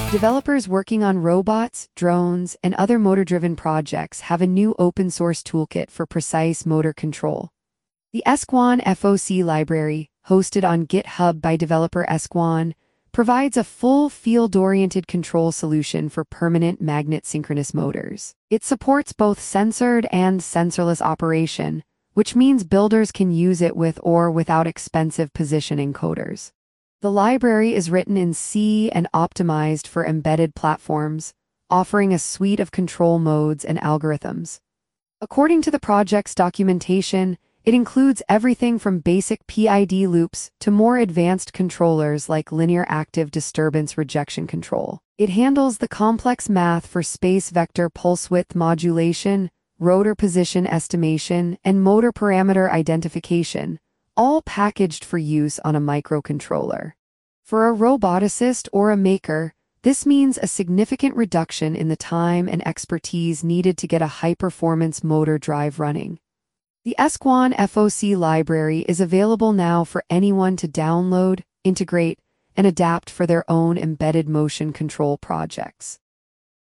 Developers working on robots, drones, and other motor-driven projects have a new open-source toolkit for precise motor control. The Esquan FOC library, hosted on GitHub by developer Esquan, provides a full field-oriented control solution for permanent magnet synchronous motors. It supports both sensored and sensorless operation, which means builders can use it with or without expensive position encoders. The library is written in C and optimized for embedded platforms, offering a suite of control modes and algorithms. According to the project's documentation, it includes everything from basic PID loops to more advanced controllers like linear active disturbance rejection control. It handles the complex math for space vector pulse width modulation, rotor position estimation, and motor parameter identification, all packaged for use on a microcontroller. For a roboticist or a maker, this means a significant reduction in the time and expertise needed to get a high-performance motor drive running. The Esquan FOC library is available now for anyone to download, integrate, and adapt for their own embedded motion control projects.